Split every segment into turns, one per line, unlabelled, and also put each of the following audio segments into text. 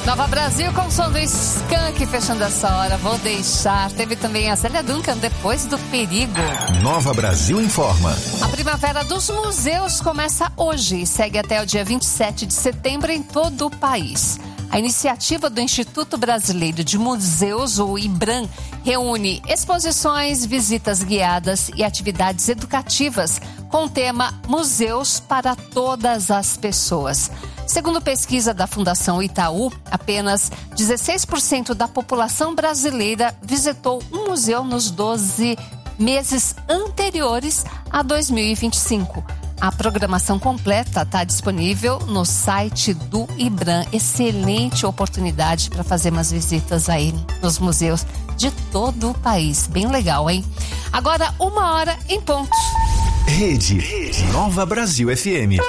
Nova Brasil com o som do Skank fechando essa hora. Vou deixar. Teve também a Célia Duncan, Depois do Perigo.
Nova Brasil informa.
A Primavera dos Museus começa hoje e segue até o dia 27 de setembro em todo o país. A iniciativa do Instituto Brasileiro de Museus, o IBRAM, reúne exposições, visitas guiadas e atividades educativas com o tema Museus para Todas as Pessoas. Segundo pesquisa da Fundação Itaú, apenas 16% da população brasileira visitou um museu nos 12 meses anteriores a 2025. A programação completa está disponível no site do IBRAM. Excelente oportunidade para fazer umas visitas aí nos museus de todo o país. Bem legal, hein? Agora, 1h em ponto.
Rede Nova Brasil FM.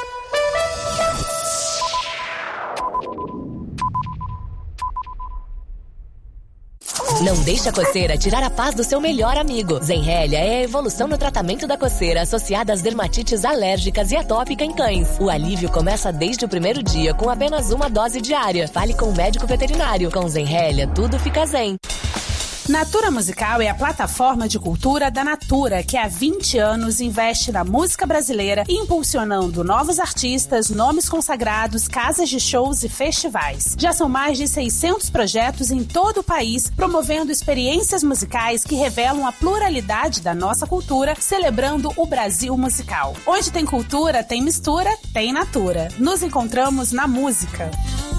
Não deixe a coceira tirar a paz do seu melhor amigo. Zenrelia é a evolução no tratamento da coceira associada às dermatites alérgicas e atópica em cães. O alívio começa desde o primeiro dia com apenas uma dose diária. Fale com o médico veterinário. Com Zenrelia, tudo fica zen.
Natura Musical é a plataforma de cultura da Natura, que há 20 anos investe na música brasileira, impulsionando novos artistas, nomes consagrados, casas de shows e festivais. Já são mais de 600 projetos em todo o país, promovendo experiências musicais que revelam a pluralidade da nossa cultura, celebrando o Brasil musical. Onde tem cultura, tem mistura, tem Natura. Nos encontramos na música.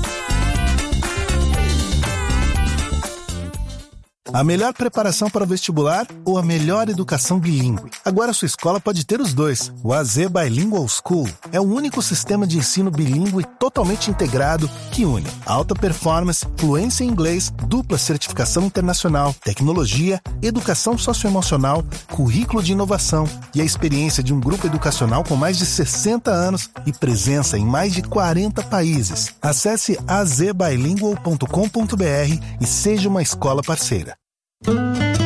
A melhor preparação para o vestibular ou a melhor educação bilíngue? Agora sua escola pode ter os dois. O AZ Bilingual School é o único sistema de ensino bilíngue totalmente integrado que une alta performance, fluência em inglês, dupla certificação internacional, tecnologia, educação socioemocional, currículo de inovação e a experiência de um grupo educacional com mais de 60 anos e presença em mais de 40 países. Acesse azbilingual.com.br e seja uma escola parceira.